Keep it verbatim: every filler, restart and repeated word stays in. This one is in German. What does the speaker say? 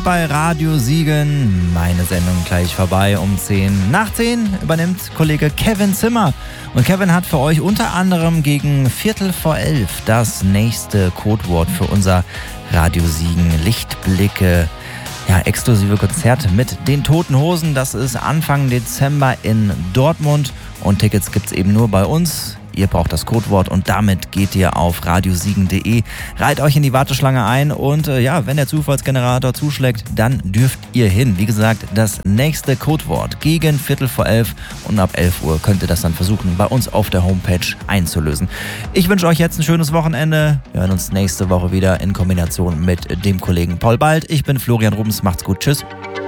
bei Radio Siegen. Meine Sendung gleich vorbei um zehn. Nach zehn übernimmt Kollege Kevin Zimmer. Und Kevin hat für euch unter anderem gegen Viertel vor elf das nächste Codewort für unser Radio Siegen Lichtblicke. Ja, exklusive Konzerte mit den Toten Hosen. Das ist Anfang Dezember in Dortmund. Und Tickets gibt's eben nur bei uns. Ihr braucht das Codewort und damit geht ihr auf radiosiegen punkt de, reiht euch in die Warteschlange ein und äh, ja, wenn der Zufallsgenerator zuschlägt, dann dürft ihr hin. Wie gesagt, das nächste Codewort gegen Viertel vor elf und ab elf Uhr könnt ihr das dann versuchen, bei uns auf der Homepage einzulösen. Ich wünsche euch jetzt ein schönes Wochenende. Wir hören uns nächste Woche wieder in Kombination mit dem Kollegen Paul Bald. Ich bin Florian Rubens. Macht's gut. Tschüss.